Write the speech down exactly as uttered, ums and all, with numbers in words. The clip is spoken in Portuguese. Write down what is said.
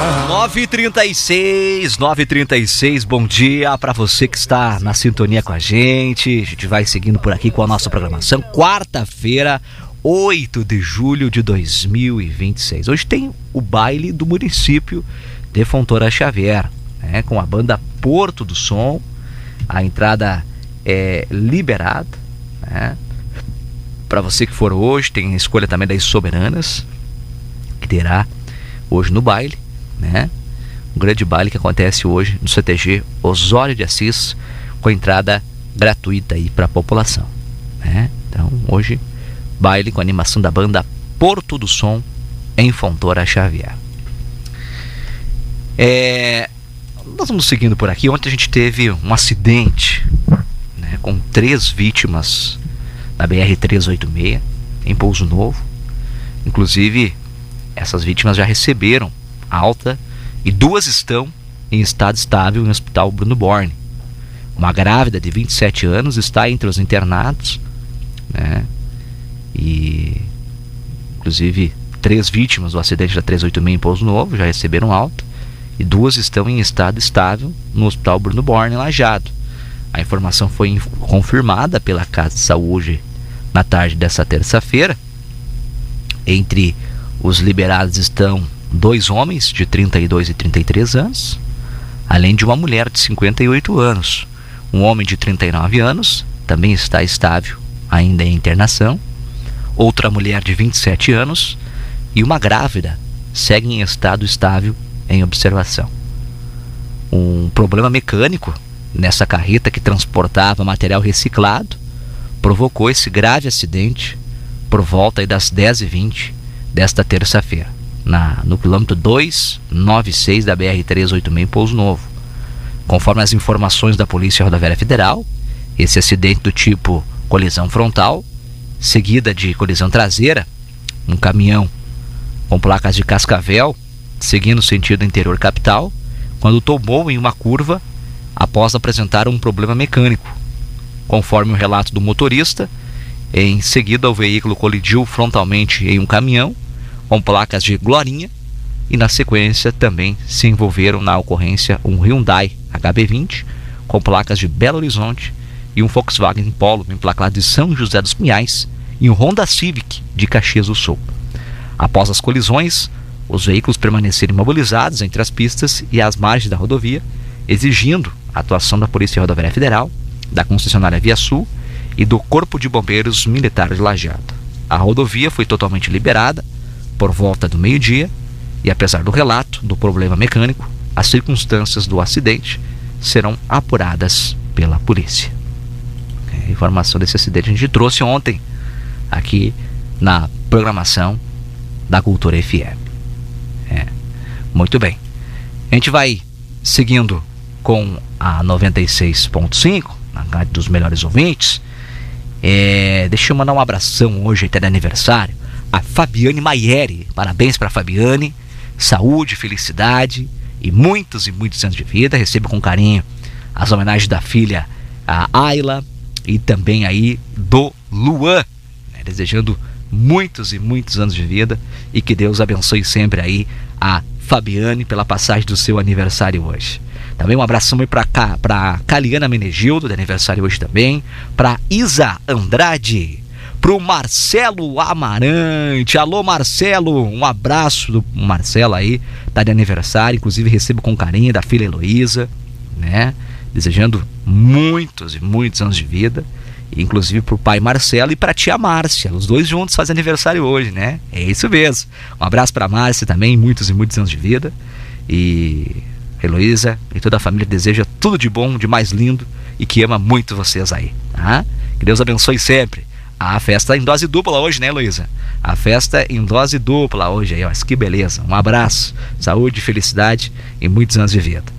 nove e trinta e seis, nove e trinta e seis, bom dia para você que está na sintonia com a gente. A gente vai seguindo por aqui com a nossa programação. Quarta-feira, oito de julho de dois mil e vinte e seis. Hoje tem o baile do município de Fontoura Xavier, né, com a banda Porto do Som. A entrada é liberada, né? Para você que for hoje, tem a escolha também das soberanas, que terá hoje no baile, né? Um grande baile que acontece hoje no C T G Osório de Assis, com entrada gratuita aí para a população, né? Então hoje baile com animação da banda Porto do Som em Fontoura Xavier. É, nós vamos seguindo por aqui. Ontem a gente teve um acidente, né, com três vítimas na B R trezentos e oitenta e seis em Pouso Novo. Inclusive essas vítimas já receberam alta e duas estão em estado estável no Hospital Bruno Borne. Uma grávida de vinte e sete anos está entre os internados, né? E inclusive três vítimas do acidente da trezentos e oitenta e seis em Pouso Novo já receberam alta e duas estão em estado estável no Hospital Bruno Borne, em Lajeado. A informação foi confirmada pela Casa de Saúde na tarde dessa terça-feira. Entre os liberados estão dois homens de trinta e dois e trinta e três anos, além de uma mulher de cinquenta e oito anos. Um homem de trinta e nove anos também está estável, ainda em internação. Outra mulher de vinte e sete anos e uma grávida seguem em estado estável em observação. Um problema mecânico nessa carreta que transportava material reciclado provocou esse grave acidente por volta das dez e vinte desta terça-feira, na, no quilômetro duzentos e noventa e seis da B R trezentos e oitenta e seis em Pouso Novo. Conforme as informações da Polícia Rodoviária Federal, esse acidente do tipo colisão frontal, seguida de colisão traseira, um caminhão com placas de Cascavel, seguindo sentido interior capital, quando tombou em uma curva após apresentar um problema mecânico. Conforme o relato do motorista, em seguida o veículo colidiu frontalmente em um caminhão com placas de Glorinha e na sequência também se envolveram na ocorrência um Hyundai H B vinte com placas de Belo Horizonte e um Volkswagen Polo emplacado de São José dos Pinhais e um Honda Civic de Caxias do Sul. Após as colisões, os veículos permaneceram imobilizados entre as pistas e as margens da rodovia, exigindo a atuação da Polícia Rodoviária Federal, da concessionária Via Sul e do Corpo de Bombeiros Militar de Lajeado. A rodovia foi totalmente liberada por volta do meio-dia e, apesar do relato do problema mecânico, as circunstâncias do acidente serão apuradas pela polícia. É, a informação desse acidente a gente trouxe ontem aqui na programação da Cultura F M. É, muito bem. A gente vai seguindo com a noventa e seis ponto cinco, na rádio dos melhores ouvintes. É, deixa eu mandar um abração hoje, até de aniversário, a Fabiane Maieri. Parabéns para a Fabiane, saúde, felicidade e muitos e muitos anos de vida. Receba com carinho as homenagens da filha, a Ayla, e também aí do Luan, né, desejando muitos e muitos anos de vida e que Deus abençoe sempre aí a Fabiane pela passagem do seu aniversário hoje. Também um abração aí para cá, para Caliana Menegildo, de aniversário hoje também, para Isa Andrade, pro Marcelo Amarante. Alô Marcelo, um abraço do Marcelo aí, tá de aniversário, inclusive recebo com carinho da filha Heloísa, né? Desejando muitos e muitos anos de vida. Inclusive pro pai Marcelo e pra tia Márcia, os dois juntos fazem aniversário hoje, né? É isso mesmo. Um abraço pra Márcia também, muitos e muitos anos de vida. E Heloísa e toda a família deseja tudo de bom, de mais lindo e que ama muito vocês aí, tá? Que Deus abençoe sempre. A festa em dose dupla hoje, né, Heloísa? A festa em dose dupla hoje aí, ó. Que beleza. Um abraço, saúde, felicidade e muitos anos de vida.